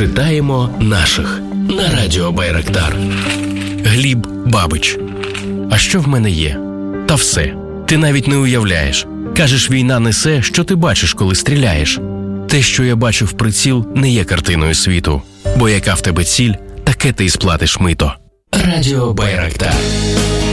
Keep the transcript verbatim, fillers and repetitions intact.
Читаємо наших на радіо Байрактар. Гліб Бабич. А що в мене є? Та все. Ти навіть не уявляєш. Кажеш, війна несе, що ти бачиш, коли стріляєш. Те, що я бачу в приціл, не є картиною світу. Бо яка в тебе ціль, таке ти і сплатиш мито. Радіо Байрактар.